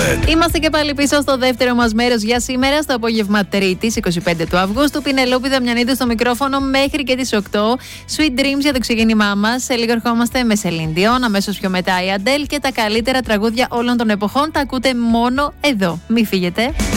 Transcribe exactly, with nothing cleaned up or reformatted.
Bed. Είμαστε και πάλι πίσω στο δεύτερο μας μέρος για σήμερα, στο απόγευμα Τρίτης, εικοστή πέμπτη του Αυγούστου. Πινελόπη Δαμιανίδου στο μικρόφωνο μέχρι και τις οκτώ. Sweet Dreams για το ξεκίνημά μας. Σε λίγο ερχόμαστε με Celine Dion, αμέσως πιο μετά η Adele και τα καλύτερα τραγούδια όλων των εποχών. Τα ακούτε μόνο εδώ. Μην φύγετε.